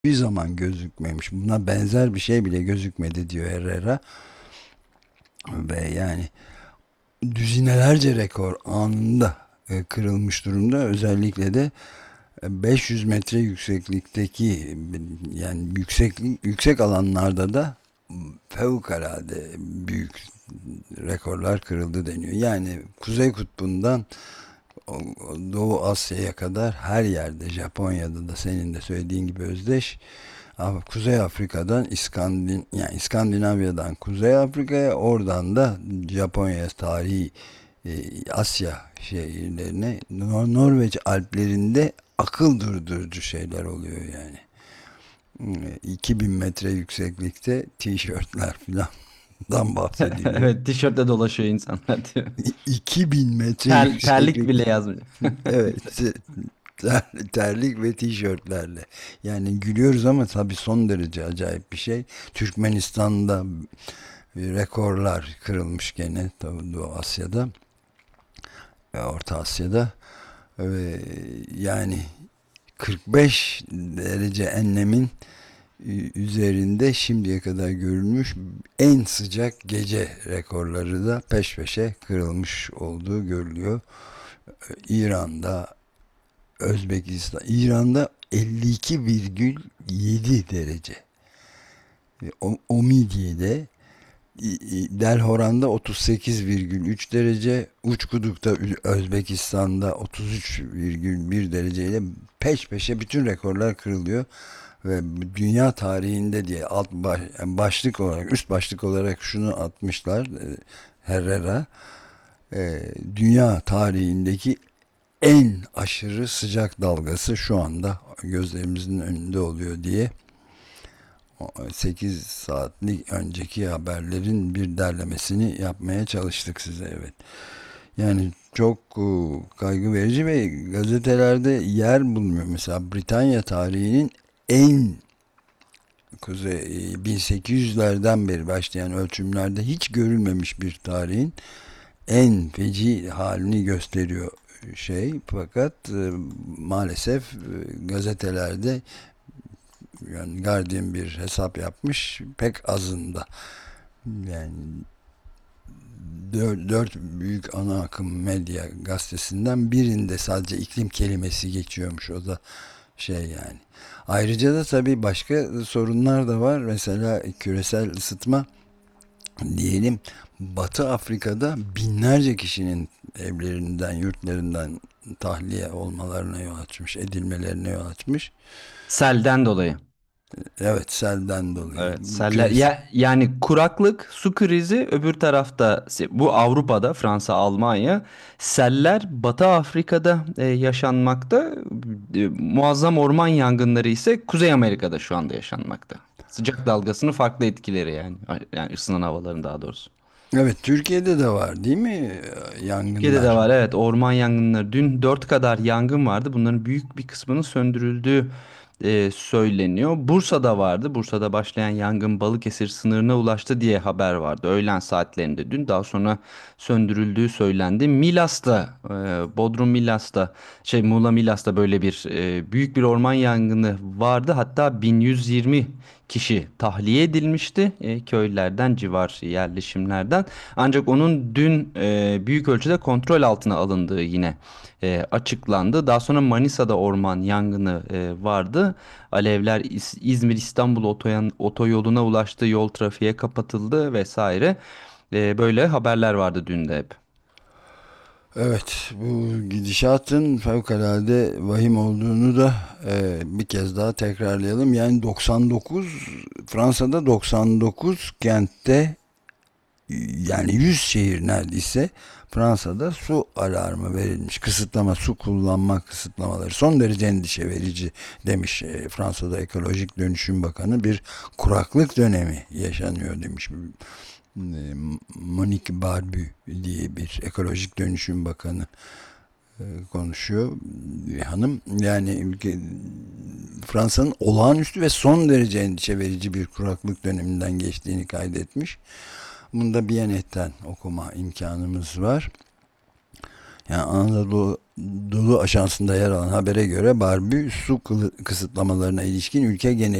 bir zaman gözükmemiş. Buna benzer bir şey bile gözükmedi diyor Herrera. Ve yani düzinelerce rekor anında kırılmış durumda. Özellikle de 500 metre yükseklikteki, yani yüksek alanlarda da fevkalade büyük rekorlar kırıldı deniyor. Yani Kuzey Kutbu'ndan Doğu Asya'ya kadar her yerde, Japonya'da da senin de söylediğin gibi Özdeş, Kuzey Afrika'dan yani İskandinavya'dan Kuzey Afrika'ya, oradan da Japonya, tarihi Asya şehirlerine, Norveç Alplerinde akıl durdurucu şeyler oluyor yani. 2000 metre yükseklikte tişörtler filandan bahsediliyor. Evet, tişörtle dolaşıyor insanlar diyor. 2000 metre Terlik yükseklik. bile yazmıyor. Evet, terlik ve tişörtlerle. Yani gülüyoruz ama tabii son derece acayip bir şey. Türkmenistan'da rekorlar kırılmış gene, tabii Doğu Asya'da ve Orta Asya'da. Ve yani 45 derece enlemin üzerinde şimdiye kadar görülmüş en sıcak gece rekorları da peş peşe kırılmış olduğu görülüyor. İran'da, İran'da 52,7 derece. Omidye'de, Delhoran'da 38,3 derece, Uçkuduk'ta Özbekistan'da 33,1 dereceyle peş peşe bütün rekorlar kırılıyor ve dünya tarihinde diye başlık olarak, üst başlık olarak şunu atmışlar, Herrera, dünya tarihindeki en aşırı sıcak dalgası şu anda gözlerimizin önünde oluyor diye 8 saatlik önceki haberlerin bir derlemesini yapmaya çalıştık size, evet. Yani çok kaygı verici ve gazetelerde yer bulmuyor. Mesela Britanya tarihinin en kuzey, 1800'lerden beri başlayan ölçümlerde hiç görülmemiş bir tarihin en feci halini gösteriyor fakat maalesef gazetelerde, yani Guardian bir hesap yapmış, pek azında, yani dört büyük ana akım medya gazetesinden birinde sadece iklim kelimesi geçiyormuş, o da yani. Ayrıca da tabii başka sorunlar da var. Mesela küresel ısıtma, diyelim, Batı Afrika'da binlerce kişinin evlerinden, yurtlarından tahliye olmalarına yol açmış, edilmelerine yol açmış. Selden dolayı. Evet, selden dolayı. Evet, seller Küresel. yani kuraklık, su krizi öbür tarafta bu Avrupa'da Fransa, Almanya, seller Batı Afrika'da yaşanmakta. Muazzam orman yangınları ise Kuzey Amerika'da şu anda yaşanmakta. Sıcak dalgasının farklı etkileri yani ısınan havaların daha doğrusu. Evet, Türkiye'de de var değil mi Türkiye'de de yangınlar? var, evet, orman yangınları. Dün 4 kadar yangın vardı. Bunların büyük bir kısmının söndürüldüğü söyleniyor. Bursa'da vardı. Bursa'da başlayan yangın Balıkesir sınırına ulaştı diye haber vardı. Öğlen saatlerinde dün, daha sonra söndürüldüğü söylendi. Milas'ta, Bodrum Milas'ta, Muğla Milas'ta böyle bir büyük bir orman yangını vardı. Hatta 1120 kişi tahliye edilmişti köylerden, civar yerleşimlerden. Ancak onun dün büyük ölçüde kontrol altına alındığı yine açıklandı. Daha sonra Manisa'da orman yangını vardı. Alevler İzmir-İstanbul otoyoluna ulaştı, yol trafiğe kapatıldı vesaire. Böyle haberler vardı dün de hep. Evet, bu gidişatın fevkalade vahim olduğunu da bir kez daha tekrarlayalım. Yani 99, Fransa'da 99 kentte, yani 100 şehir neredeyse, Fransa'da su alarmı verilmiş. Su kullanma kısıtlamaları son derece endişe verici demiş Fransa'da Ekolojik Dönüşüm Bakanı. Bir kuraklık dönemi yaşanıyor demiş. Monique Barbu diye bir Ekolojik Dönüşüm Bakanı konuşuyor, bir hanım. Yani Fransa'nın olağanüstü ve son derece endişe verici bir kuraklık döneminden geçtiğini kaydetmiş. Bunda Biyanet'ten okuma imkanımız var. Yani Anadolu Ajansı'nda yer alan habere göre Barbie su kısıtlamalarına ilişkin ülke